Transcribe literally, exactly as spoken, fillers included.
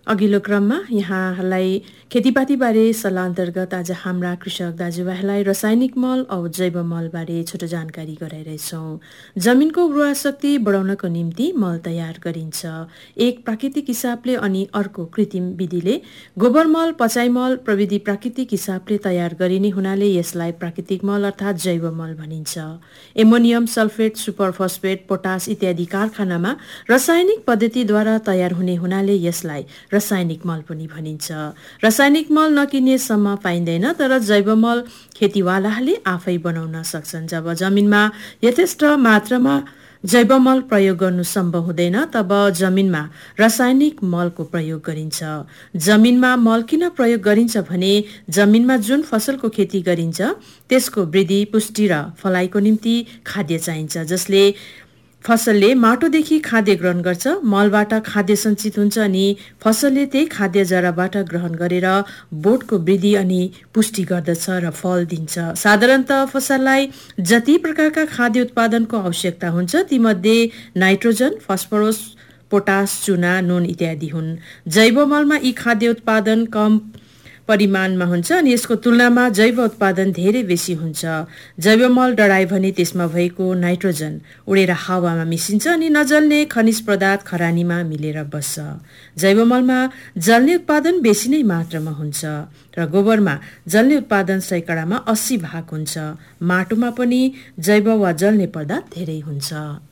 अघिल्लो क्रममा यहाँहरूलाई खेतीपातीबारे सल्लाह अन्तर्गत आज हाम्रा कृषक दाजुभाइहरूलाई रासायनिक मल औ जैव मलबारे छोटो जानकारी गराइरहेछौँ। जमिनको उर्वरा शक्ति बढाउनको निम्ति मल तयार गरिन्छ। एक प्राकृतिक हिसाबले अनि अर्को कृत्रिम विधिले। गोबर मल, पचाइ मल प्रविधि प्राकृतिक हिसाबले तयार गरिने हुनाले यसलाई प्राकृतिक मल अर्थात् जैव मल भनिन्छ। Ammonium sulphate, super phosphate, potash इत्यादि कारखानामा रासायनिक पद्धतिद्वारा तयार हुने हुनाले यसलाई रासायनिक मल पनि भनिन्छ। रासायनिक मल नकिनेसम्म पाइँदैन, तर जैव मल खेतीवालाहरूले आफै बनाउन सक्छन्। जब जमिनमा यथेष्ट मात्रामा जैव मल प्रयोग गर्नु सम्भव हुँदैन, तब जमिनमा रासायनिक मलको प्रयोग गरिन्छ। जमिनमा मल किन प्रयोग गरिन्छ भने जमिनमा जुन फसलको खेती गरिन्छ त्यसको वृद्धि, पुष्टि र फलाइको निम्ति खाद्य चाहिन्छ, जसले फसलले माटोदेखि खाद्य ग्रहण गर्छ। मलबाट खाद्य सञ्चित हुन्छ अनि फसलले त्यही खाद्य जराबाट ग्रहण गरेर बोटको वृद्धि अनि पुष्टि गर्दछ र फल दिन्छ। साधारणतः फसललाई जति प्रकारका खाद्य उत्पादनको आवश्यकता हुन्छ तीमध्ये नाइट्रोजन, फस्फोरस, पोटास, चुना, नुन इत्यादि हुन्। जैव मलमा यी खाद्य उत्पादन कम परिमाणमा हुन्छ अनि यसको तुलनामा जैव उत्पादन धेरै बेसी हुन्छ। जैव मल डढाए भने त्यसमा भएको नाइट्रोजन उडेर हावामा मिसिन्छ अनि नजल्ने खनिज पदार्थ खरानीमा मिलेर बस्छ। जैव मलमा जल्ने उत्पादन बेसी नै मात्रामा हुन्छ र गोबरमा जल्ने उत्पादन सैकडामा अस्सी भाग हुन्छ। माटोमा पनि जैव वा जल्ने पदार्थ धेरै हुन्छ।